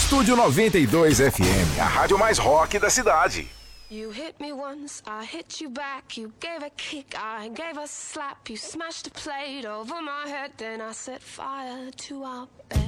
Estúdio 92 FM, a rádio mais rock da cidade. You hit me once, I hit you back. You gave a kick, I gave a slap. You smashed a plate over my head, then I set fire to our bed.